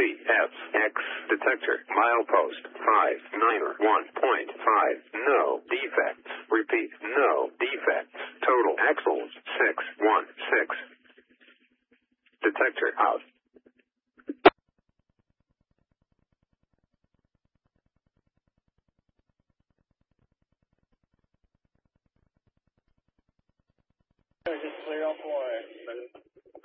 CSX detector. Milepost 591.5. No defects. Repeat, no defects. Total axles 616. Detector out. Just clear off the line.